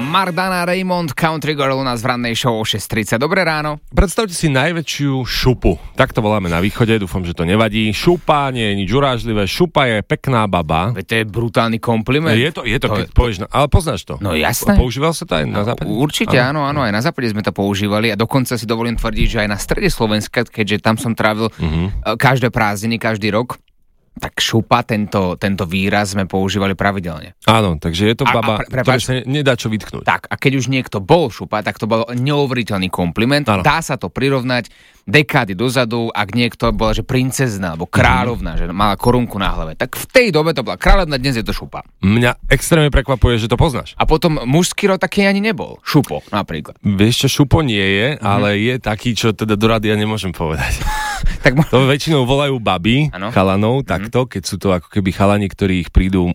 Mardana Raymond, Country Girl u nás v rannej show o 6:30. Dobré ráno. Predstavte si najväčšiu šupu. Tak to voláme na východe, dúfam, že to nevadí. Šupa nie je nič urážlivé. Šupa je pekná baba. Veď to je brutálny kompliment. Je to keď povieš, ale poznáš to. No jasné. Používal sa to aj na západe? Určite áno, aj na západe sme to používali a dokonca si dovolím tvrdiť, že aj na strede Slovenska, keďže tam som trávil každé prázdniny, každý rok, tak šupa, tento výraz sme používali pravidelne. Áno, takže je to baba, ktoré sa nedá čo vytknúť. Tak, a keď už niekto bol šupa, tak to bol neuveriteľný kompliment. Áno. Dá sa to prirovnať dekády dozadu, ak niekto bola, že princezna alebo kráľovna, že mala korunku na hlave. Tak v tej dobe to bola kráľovna, dnes je to šupa. Mňa extrémne prekvapuje, že to poznáš. A potom mužský rod taký ani nebol. Šupo napríklad. Vieš čo, šupo nie je, ale je taký, čo teda do rádia nemôžem povedať. Tak to väčšinou volajú baby, chalanov, takto, keď sú to ako keby chalani, ktorí ich prídu...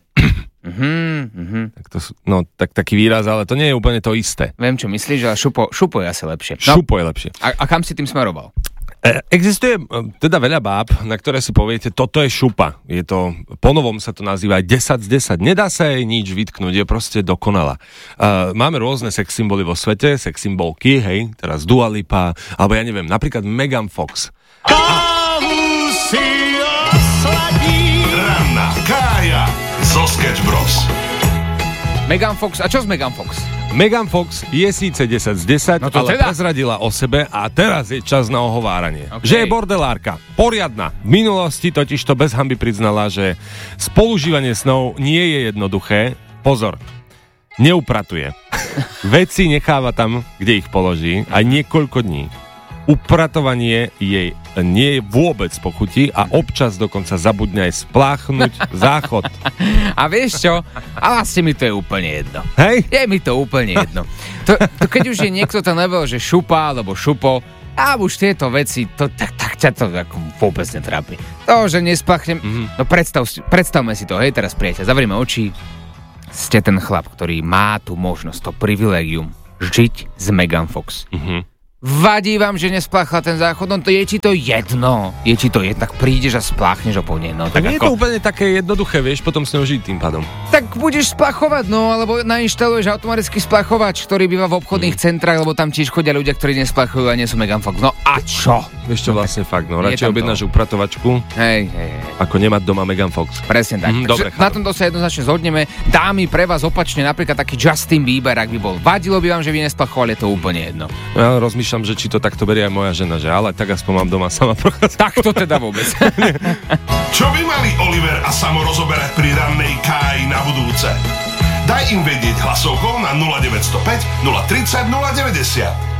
Tak to sú, tak taký výraz, ale to nie je úplne to isté. Viem, čo myslíš, ale šupo je asi lepšie. Šupo je lepšie. A kam si tým smeroval? Existuje teda veľa báb, na ktoré si poviete, toto je šupa. Je to, ponovom sa to nazýva 10 z 10. Nedá sa jej nič vytknúť, je proste dokonalá. Máme rôzne sex symboly vo svete, sex symbolky, hej, teraz Dua Lipa, alebo ja neviem, napríklad Megan Fox. Komu si osladí Ranná Kája zo Sketch Bros. Megan Fox, a čo s Megan Fox? Megan Fox je síce 10 z 10, ale teda prezradila o sebe a teraz je čas na ohováranie. Okay. Že je bordelárka, poriadna. V minulosti totiž to bez hanby priznala, že spolužívanie snov nie je jednoduché. Pozor, neupratuje. Veci necháva tam, kde ich položí aj niekoľko dní. Upratovanie jej nie je vôbec pochutí a občas dokonca zabudne aj spláchnuť záchod. A vieš čo? A vlastne mi to je úplne jedno. Hej? Je mi to úplne jedno. To keď už je niekto ten level, že šupa alebo šupo, a už tieto veci, tak ťa to ako vôbec netrápi. To, že nespláchnem, no predstavme si to, hej, teraz priateľ, zavrieme oči. Ste ten chlap, ktorý má tú možnosť, to privilégium žiť s Megan Fox. Vadí vám, že nespláchla ten záchod, no to je ti to jedno. Je ti to jedno, tak prídeš a spláchneš po nej. No, tak nie je to úplne také jednoduché, vieš, potom s ňou žiť tým pádom. Tak budeš spláchovať, no, alebo nainštaluješ automatický spláchovač, ktorý býva v obchodných centrách, lebo tam tiež chodia ľudia, ktorí nespláchujú a nie sú Megan Fox. No a čo? Vieš čo, vlastne fakt, no, radšej objednáš upratovačku, hej. ako nemať doma Megan Fox. Presne tak. Dobre, na tomto sa jednoznačne zhodneme. Dámy, pre vás opačne, napríklad taký Justin Bieber, ak by bol. Vadilo by vám, že vy nespláchovali, je to úplne jedno. Ja rozmýšľam, že či to takto berie aj moja žena, že ale tak aspoň mám doma sama prochádzať. Tak to teda vôbec. Čo by mali Oliver a Samo rozoberať pri Rannej Káji na budúce? Daj im vedieť hlasovkou na 0905 030 090.